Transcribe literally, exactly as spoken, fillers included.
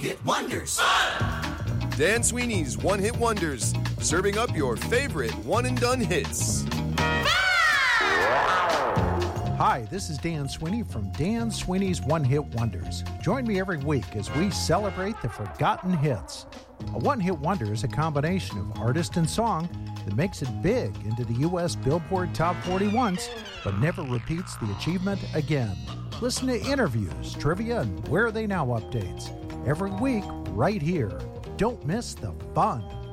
Hit Wonders. Dan Sweeney's One Hit Wonders, serving up your favorite one-and-done hits. Hi, this is Dan Sweeney from Dan Sweeney's One Hit Wonders. Join me every week as we celebrate the forgotten hits. A one-hit wonder is a combination of artist and song that makes it big into the U S Billboard Top forty once, but never repeats the achievement again. Listen to interviews, trivia, and Where Are They Now updates every week right here. Don't miss the fun.